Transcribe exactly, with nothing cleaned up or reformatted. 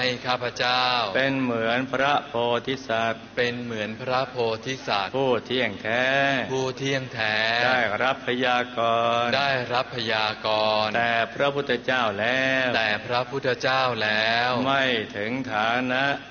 ให้ข้าพเจ้าเป็นเหมือนพระโพธิสัตว์เป็นเหมือนพระโพธิสัตว์ผู้เที่ยงแท้ผู้เที่ยงแท้ได้รับพยากรณ์ได้รับพยากรณ์แต่พระพุทธเจ้าแล้วแต่พระพุทธเจ้าแล้วไม่ถึงฐานะ